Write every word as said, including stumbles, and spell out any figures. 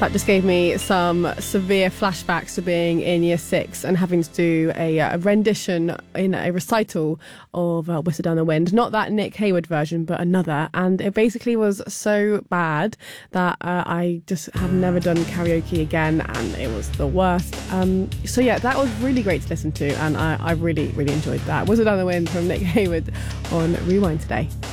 That just gave me some severe flashbacks to being in year six and having to do a, a rendition in a recital of uh, Whistle Down the Wind. Not that Nick Hayward version, but another. And it basically was so bad that uh, I just have never done karaoke again, and it was the worst. Um, so yeah, that was really great to listen to, and I, I really, really enjoyed that. Whistle Down the Wind from Nick Hayward on Rewind today.